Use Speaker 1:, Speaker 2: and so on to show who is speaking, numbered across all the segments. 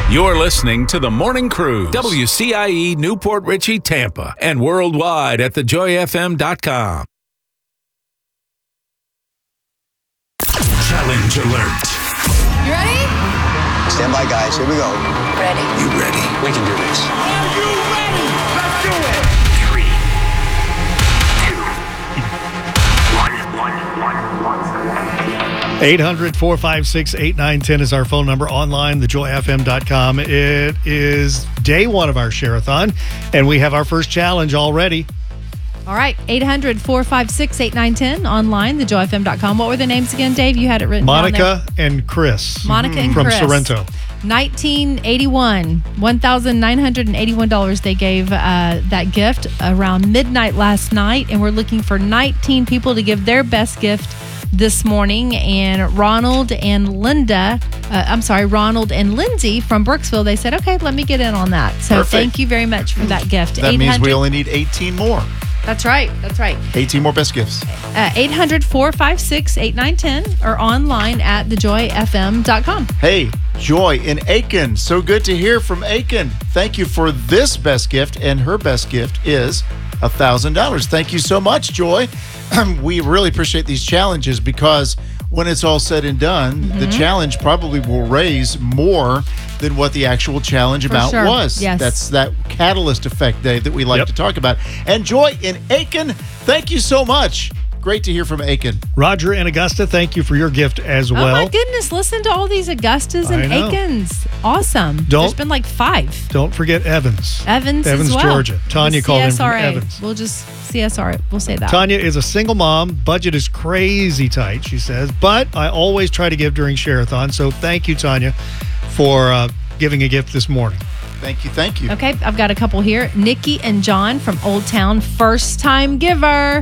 Speaker 1: You're listening to The Morning Cruise, WCIE Newport Richey, Tampa, and worldwide at thejoyfm.com. Challenge alert.
Speaker 2: You ready?
Speaker 3: Stand by, guys. Here we go.
Speaker 2: Ready.
Speaker 1: You ready?
Speaker 3: We can do this.
Speaker 4: Are you ready? Let's do it.
Speaker 5: 3, 2, 1.
Speaker 6: 800-456-8910 is our phone number. Online, thejoyfm.com. It is day one of our share-a-thon, and we have our first challenge already.
Speaker 2: All right. 800-456-8910. Online, thejoyfm.com. What were the names again, Dave? You had it written down
Speaker 6: Monica and Chris.
Speaker 2: Monica and
Speaker 6: from
Speaker 2: Chris.
Speaker 6: Sorrento.
Speaker 2: 1981, $1,981 they gave that gift around midnight last night, and we're looking for 19 people to give their best gift this morning. And Ronald and Lindsay from Brooksville, they said, okay, let me get in on that. So
Speaker 7: Perfect.
Speaker 2: Thank you very much for that gift.
Speaker 7: That means we only need 18 more.
Speaker 2: That's right.
Speaker 7: 18 more best gifts.
Speaker 2: 800-456-8910 or online at thejoyfm.com.
Speaker 7: Hey, Joy in Aiken. So good to hear from Aiken. Thank you for this best gift, and her best gift is $1,000. Thank you so much, Joy. We really appreciate these challenges because when it's all said and done, the challenge probably will raise more than what the actual challenge amount was.
Speaker 2: Yes.
Speaker 7: That's that catalyst effect, Dave, that we like to talk about. And Joy in Aiken, thank you so much. Great to hear from Aiken.
Speaker 6: Roger and Augusta, thank you for your gift as well.
Speaker 2: Oh my goodness, listen to all these Augustas and
Speaker 6: I know.
Speaker 2: Aikens. Awesome. There's been like 5.
Speaker 6: Don't forget Evans.
Speaker 2: Evans as well.
Speaker 6: Georgia. Tanya
Speaker 2: The
Speaker 6: called in from
Speaker 2: CSRA.
Speaker 6: Evans.
Speaker 2: We'll just CSR it. We'll say that.
Speaker 6: Tanya is a single mom. Budget is crazy tight, she says, but I always try to give during Share-a-thon. So thank you, Tanya, for giving a gift this morning.
Speaker 7: Thank you.
Speaker 2: Okay, I've got a couple here. Nikki and John from Old Town, first time giver.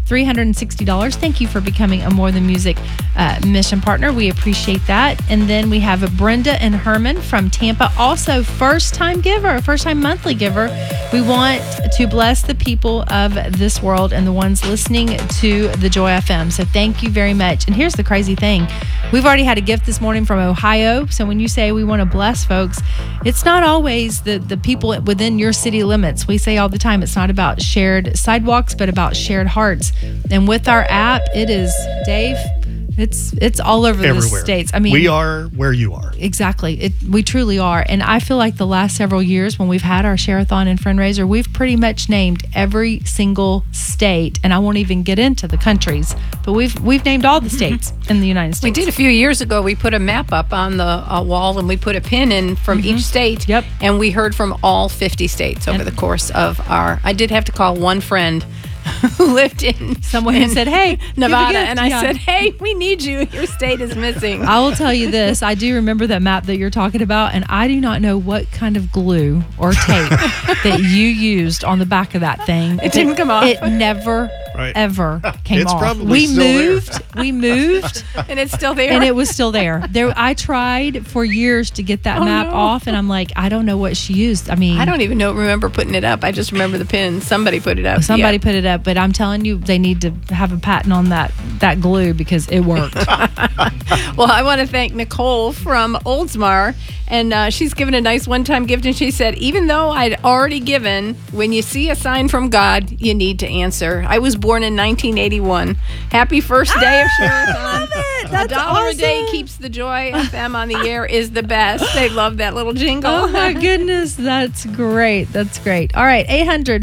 Speaker 2: $360. Thank you for becoming a More Than Music mission partner. We appreciate that. And then we have Brenda and Herman from Tampa, also first-time giver, first-time monthly giver. We want to bless the people of this world and the ones listening to the Joy FM. So thank you very much. And here's the crazy thing. We've already had a gift this morning from Ohio. So when you say we want to bless folks, it's not always the people within your city limits. We say all the time, it's not about shared sidewalks, but about shared hearts. And with our app, it is, Dave, it's all over
Speaker 6: Everywhere.
Speaker 2: the states. I mean,
Speaker 6: we are where you are.
Speaker 2: Exactly. We truly are. And I feel like the last several years when we've had our Share-a-thon and Friendraiser, we've pretty much named every single state. And I won't even get into the countries, but we've named all the states in the United States.
Speaker 8: We did a few years ago. We put a map up on the wall, and we put a pin in from each state.
Speaker 2: Yep.
Speaker 8: And we heard from all 50 states over the course of I did have to call one friend who lived in
Speaker 2: someone who said, hey,
Speaker 8: Nevada, and I said, hey, we need you. Your state is missing.
Speaker 2: I will tell you this. I do remember that map that you're talking about, and I do not know what kind of glue or tape that you used on the back of that thing.
Speaker 8: It didn't come off.
Speaker 2: It never, ever came
Speaker 6: It's
Speaker 2: off.
Speaker 6: probably still
Speaker 2: We moved,
Speaker 8: and it's still there.
Speaker 2: and it was still there. I tried for years to get that map off, and I'm like, I don't know what she used. I mean,
Speaker 8: I don't even remember putting it up. I just remember the pin. Somebody put it up.
Speaker 2: Somebody put it up, but I'm telling you, they need to have a patent on that glue because it worked.
Speaker 8: Well, I want to thank Nicole from Oldsmar, and she's given a nice one-time gift, and she said, even though I'd already given, when you see a sign from God, you need to answer. I was born in 1981. Happy first day of Share-a-thon.
Speaker 2: That's
Speaker 8: $1 a day
Speaker 2: awesome.
Speaker 8: keeps the Joy FM on the air is the best. They love that little jingle.
Speaker 2: Oh my goodness, that's great. That's great. All right,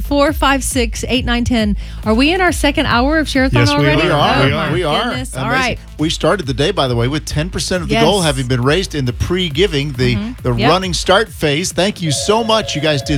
Speaker 2: 800-456-8910. Are we in our second hour of Share-a-thon
Speaker 6: Yes, we
Speaker 2: already?
Speaker 6: are.
Speaker 2: Oh,
Speaker 7: We
Speaker 2: my
Speaker 7: are.
Speaker 2: goodness. All
Speaker 7: Amazing.
Speaker 2: right.
Speaker 7: We started the day, by the way, with 10% of the
Speaker 2: Yes.
Speaker 7: goal having been raised in the pre-giving, the
Speaker 2: Yep.
Speaker 7: running start phase. Thank you so much. You guys did